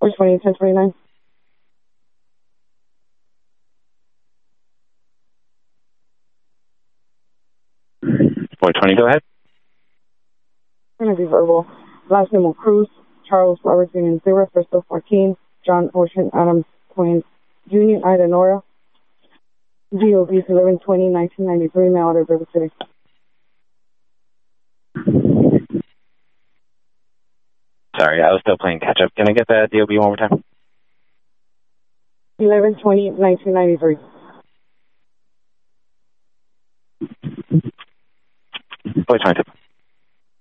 420, 1029. 420, go ahead. Going to be verbal. Last name will Cruz, Charles Roberts Union 0, Bristol 14, John Ocean Adams Point, Union Ida Nora, DOB 1120, 1993, mail order, River City. Sorry, I was still playing catch up. Can I get that DOB one more time? 1120, 1993. 420.